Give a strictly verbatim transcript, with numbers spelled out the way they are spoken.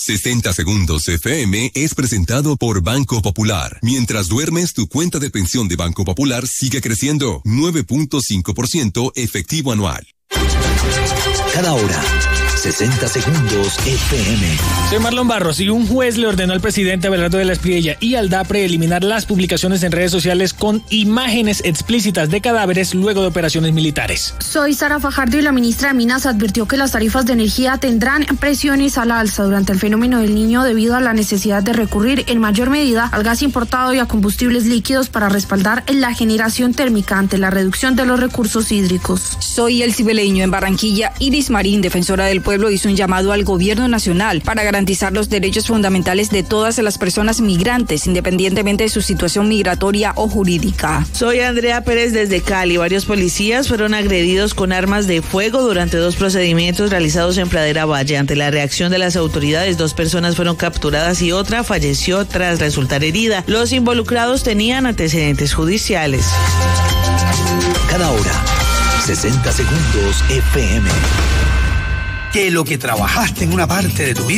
sesenta Segundos F M es presentado por Banco Popular. Mientras duermes, tu cuenta de pensión de Banco Popular sigue creciendo. nueve punto cinco por ciento efectivo anual. Cada hora, sesenta Segundos F M. Soy Marlon Barros y un juez le ordenó al presidente Abelardo de la Espriella y al DAPRE eliminar las publicaciones en redes sociales con imágenes explícitas de cadáveres luego de operaciones militares. Soy Sara Fajardo y la ministra de Minas advirtió que las tarifas de energía tendrán presiones al alza durante el fenómeno del Niño debido a la necesidad de recurrir en mayor medida al gas importado y a combustibles líquidos para respaldar la generación térmica ante la reducción de los recursos hídricos. Soy El Cibeleño en Barranquilla. Iris Marín, defensora del pueblo, hizo un llamado al gobierno nacional para garantizar los derechos fundamentales de todas las personas migrantes, independientemente de su situación migratoria o jurídica. Soy Andrea Pérez desde Cali. Varios policías fueron agredidos con armas de fuego durante dos procedimientos realizados en Pradera Valle. Ante la reacción de las autoridades, dos personas fueron capturadas y otra falleció tras resultar herida. Los involucrados tenían antecedentes judiciales. Cada hora, sesenta Segundos F M. Que lo que trabajaste en una parte de tu vida